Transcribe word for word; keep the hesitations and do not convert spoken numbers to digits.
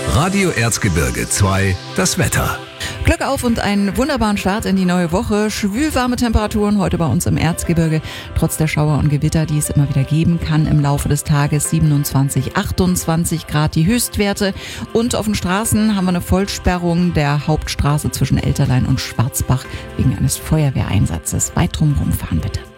Radio Erzgebirge zwei, das Wetter. Glück auf und einen wunderbaren Start in die neue Woche. Schwülwarme Temperaturen heute bei uns im Erzgebirge. Trotz der Schauer und Gewitter, die es immer wieder geben kann im Laufe des Tages. siebenundzwanzig, achtundzwanzig Grad die Höchstwerte. Und auf den Straßen haben wir eine Vollsperrung der Hauptstraße zwischen Elterlein und Schwarzbach wegen eines Feuerwehreinsatzes. Weit drumherum fahren bitte.